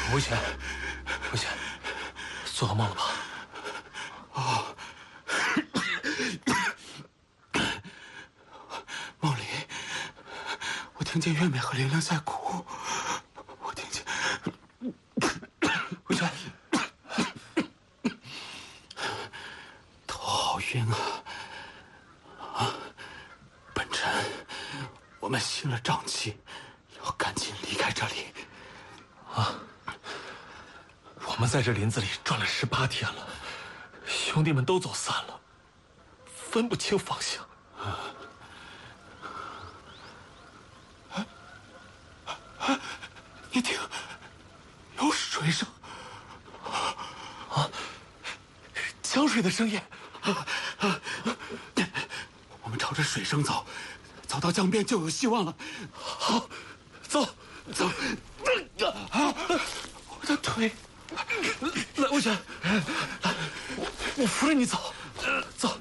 维权，维权，做噩梦了吧？ 哦，梦里，我听见月美和玲玲在哭，我听见。 维权， 头好晕啊！啊，本辰，我们熄了瘴气，要赶紧离开这里。 啊！我们在这林子里转了18天了，兄弟们都走散了，分不清方向。 你听，有水声。 啊！江水的声音。 我们朝着水声走，走到江边就有希望了。 好，走，走。 我的腿。 来，维权，来，我扶着你走，走。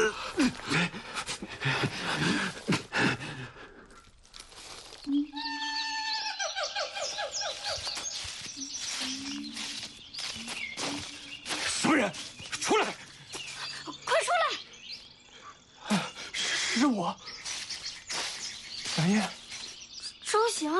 什么人？出来！ 快出来！ 是我，蓝燕。 周行，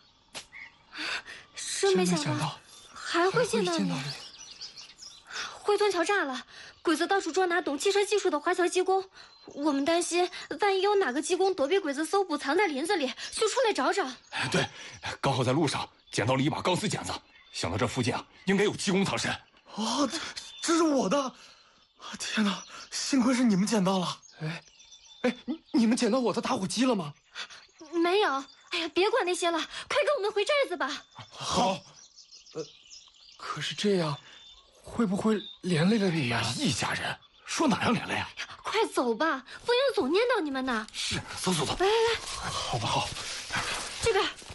真没想到还会见到你。汇通桥炸了，鬼子到处捉拿懂汽车技术的华侨技工，我们担心万一有哪个技工躲避鬼子搜捕，藏在林子里，就出来找找。 对，刚好在路上捡到了一把钢丝剪子，想到这附近啊，应该有技工藏身。 哦，这是我的！天哪，幸亏是你们捡到了。哎，你们捡到我的打火机了吗？ 没有。哎呀，别管那些了，快跟我们回寨子吧。 好。 可是这样，会不会连累了你们？ 一家人，说哪样连累啊？ 快走吧，风英总念叨你们呢。 是，走。 来， 好吧，好。 这边。